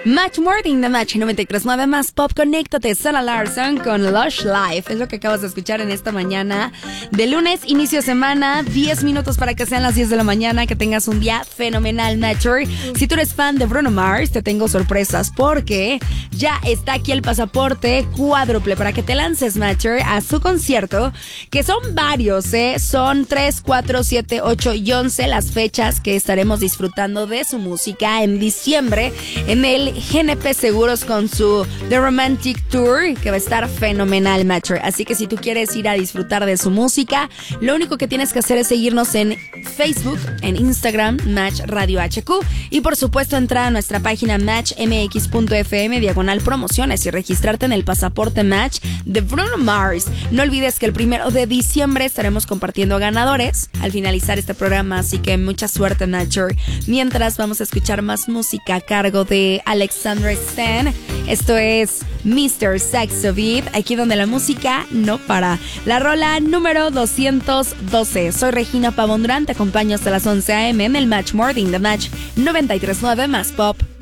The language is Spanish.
Match Morning, The Match 93.9 más Pop. Conéctate, Sarah Larson con Lush Life. Es lo que acabas de escuchar en esta mañana de lunes, inicio de semana. 10 minutos para que sean las 10 de la mañana. Que tengas un día fenomenal, Matcher. Si tú eres fan de Bruno Mars, te tengo sorpresas porque ya está aquí el pasaporte cuádruple para que te lances, Matcher, a su concierto, que son varios, son 3, 4, 7, 8 y 11 las fechas que estaremos disfrutando de su música en diciembre en el GNP Seguros con su The Romantic Tour, que va a estar fenomenal, Matcher. Así que si tú quieres ir a disfrutar de su música, lo único que tienes que hacer es seguirnos en Facebook, en Instagram, Match Radio HQ, y por supuesto entrar a nuestra página matchmx.fm/promociones y registrarte en el pasaporte Match de Bruno Mars. No olvides que el 1 de diciembre estaremos compartiendo ganadores al finalizar este programa, así que mucha suerte, Matcher. Mientras vamos a escuchar más música a cargo de Alexandra Stan. Esto es Mr. Saxo Beat, aquí donde la música no para. La rola número 212. Soy Regina Pavondrán, te acompaño hasta las 11 a.m. en el Match Morning, The Match 93.9 más Pop.